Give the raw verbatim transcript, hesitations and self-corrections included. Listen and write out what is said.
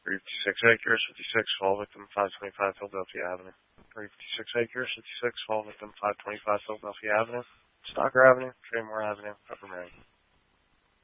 three fifty-six acres, fifty-six, fall victim, five twenty-five Philadelphia Avenue. three fifty-six acres, fifty-six, fall victim, five twenty-five Philadelphia Avenue. Stocker Avenue, Traymore Avenue, Upper Marion.